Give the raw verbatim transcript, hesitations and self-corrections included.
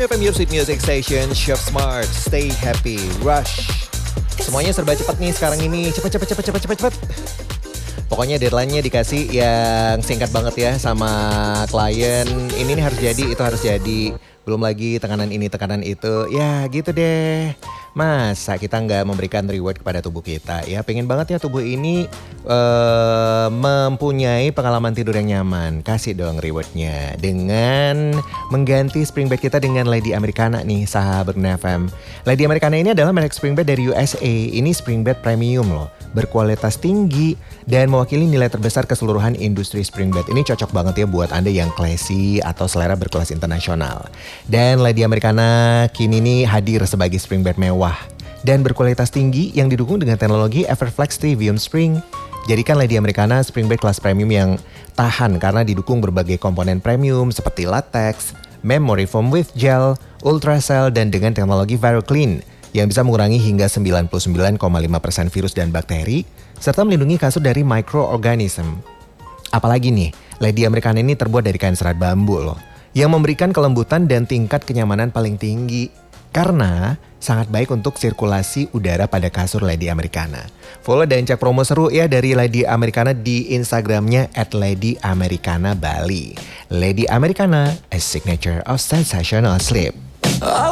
Station F M, your sweet music station. Shop smart, stay happy, rush. Semuanya serba cepat nih sekarang ini. Cepat, cepat, cepat, cepat, cepat, cepat. Pokoknya deadline-nya dikasih yang singkat banget ya sama klien. Ini nih harus jadi, itu harus jadi. Belum lagi tekanan ini, tekanan itu. Ya gitu deh. Masa kita nggak memberikan reward kepada tubuh kita? Ya pengen banget ya tubuh ini uh, mempunyai pengalaman tidur yang nyaman. Kasih dong rewardnya dengan mengganti spring bed kita dengan Lady Americana nih, sahabat F M. Lady Americana ini adalah merek spring bed dari U S A. Ini spring bed premium loh, berkualitas tinggi dan mewakili nilai terbesar keseluruhan industri spring bed. Ini cocok banget ya buat Anda yang classy atau selera berkelas internasional. Dan Lady Americana kini nih hadir sebagai spring bed mewah dan berkualitas tinggi yang didukung dengan teknologi Everflex Trivium Spring. Jadikan Lady Americana spring bed kelas premium yang tahan karena didukung berbagai komponen premium seperti latex, memory foam with gel, ultracell, dan dengan teknologi VaroClean yang bisa mengurangi hingga sembilan puluh sembilan koma lima persen virus dan bakteri serta melindungi kasur dari microorganism. Apalagi nih, Lady Americana ini terbuat dari kain serat bambu loh, yang memberikan kelembutan dan tingkat kenyamanan paling tinggi karena sangat baik untuk sirkulasi udara pada kasur Lady Americana. Follow dan cek promo seru ya dari Lady Americana di Instagramnya at Lady Americana Bali. Lady Americana, a signature of sensational sleep.